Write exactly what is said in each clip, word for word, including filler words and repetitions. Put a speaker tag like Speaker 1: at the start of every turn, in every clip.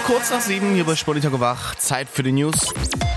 Speaker 1: Kurz nach sieben hier bei Sputnik wach. Zeit für die News.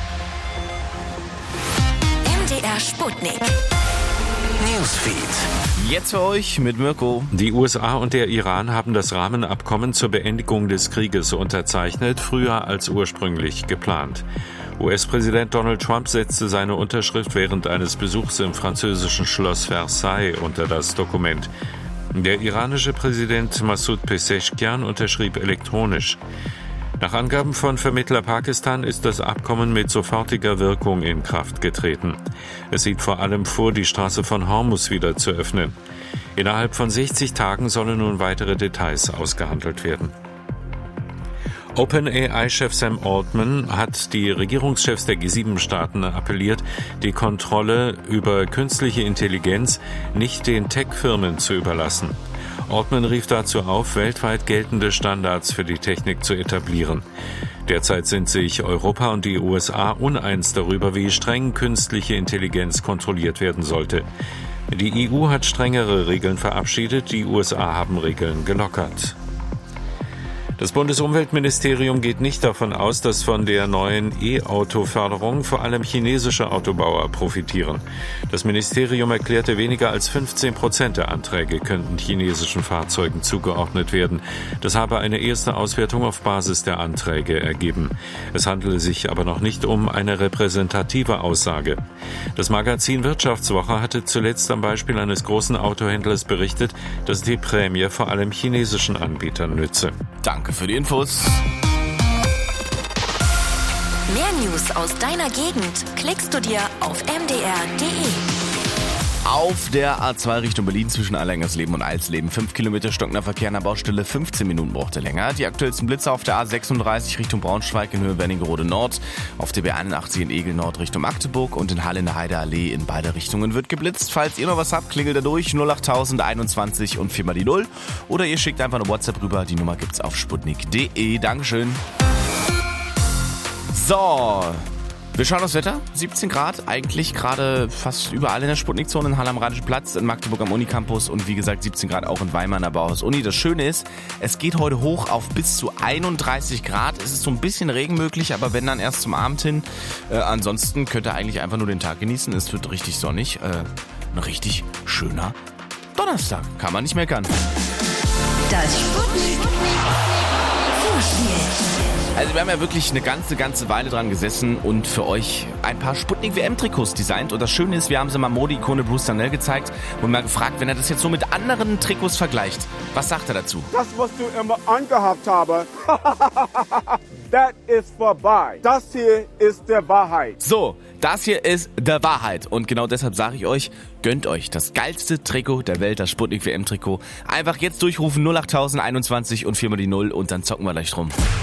Speaker 2: M D R Sputnik. Newsfeed.
Speaker 1: Jetzt für euch mit Mirko.
Speaker 3: Die U S A und der Iran haben das Rahmenabkommen zur Beendigung des Krieges unterzeichnet, früher als ursprünglich geplant. U S-Präsident Donald Trump setzte seine Unterschrift während eines Besuchs im französischen Schloss Versailles unter das Dokument. Der iranische Präsident Massoud Pezeshkian unterschrieb elektronisch. Nach Angaben von Vermittler Pakistan ist das Abkommen mit sofortiger Wirkung in Kraft getreten. Es sieht vor allem vor, die Straße von Hormuz wieder zu öffnen. Innerhalb von sechzig Tagen sollen nun weitere Details ausgehandelt werden. OpenAI-Chef Sam Altman hat die Regierungschefs der G sieben Staaten appelliert, die Kontrolle über künstliche Intelligenz nicht den Tech-Firmen zu überlassen. Altman rief dazu auf, weltweit geltende Standards für die Technik zu etablieren. Derzeit sind sich Europa und die U S A uneins darüber, wie streng künstliche Intelligenz kontrolliert werden sollte. Die E U hat strengere Regeln verabschiedet, die U S A haben Regeln gelockert. Das Bundesumweltministerium geht nicht davon aus, dass von der neuen E-Auto-Förderung vor allem chinesische Autobauer profitieren. Das Ministerium erklärte, weniger als fünfzehn Prozent der Anträge könnten chinesischen Fahrzeugen zugeordnet werden. Das habe eine erste Auswertung auf Basis der Anträge ergeben. Es handele sich aber noch nicht um eine repräsentative Aussage. Das Magazin Wirtschaftswoche hatte zuletzt am Beispiel eines großen Autohändlers berichtet, dass die Prämie vor allem chinesischen Anbietern nütze.
Speaker 1: Danke für die Infos.
Speaker 2: Mehr News aus deiner Gegend klickst du dir auf m d r punkt d e.
Speaker 1: Auf der A zwei Richtung Berlin zwischen Allerlängersleben und Alsleben. fünf Kilometer stockender Verkehr an der Baustelle, fünfzehn Minuten braucht er länger. Die aktuellsten Blitze auf der A sechsunddreißig Richtung Braunschweig in Höhe Wernigerode Nord. Auf der B einundachtzig in Egel Nord Richtung Magdeburg und in Halle in der Heideallee in beide Richtungen wird geblitzt. Falls ihr noch was habt, klingelt da durch null acht tausend einundzwanzig und viermal die Null. Oder ihr schickt einfach eine WhatsApp rüber. Die Nummer gibt's auf sputnik punkt d e. Dankeschön. So. Wir schauen aufs Wetter. siebzehn Grad, eigentlich gerade fast überall in der Sputnik-Zone, in Halle am Rheinischen Platz, in Magdeburg am Unicampus und wie gesagt siebzehn Grad auch in Weimar an der Bauhaus-Uni. Das Schöne ist, es geht heute hoch auf bis zu einunddreißig Grad. Es ist so ein bisschen Regen möglich, aber wenn dann erst zum Abend hin. Äh, ansonsten könnt ihr eigentlich einfach nur den Tag genießen. Es wird richtig sonnig. Äh, ein richtig schöner Donnerstag. Kann man nicht meckern.
Speaker 2: Das Sputnik Vorspiel.
Speaker 1: Also wir haben ja wirklich eine ganze, ganze Weile dran gesessen und für euch ein paar Sputnik-W M-Trikots designt. Und das Schöne ist, wir haben sie mal Mode-Ikone Bruce Danell gezeigt und mal gefragt, wenn er das jetzt so mit anderen Trikots vergleicht. Was sagt er dazu?
Speaker 4: Das, was du immer angehabt habe, das ist vorbei. Das hier ist der Wahrheit.
Speaker 1: So, das hier ist der Wahrheit. Und genau deshalb sage ich euch, gönnt euch das geilste Trikot der Welt, das Sputnik-W M-Trikot. Einfach jetzt durchrufen null acht tausend einundzwanzig und viermal die Null und dann zocken wir gleich drum.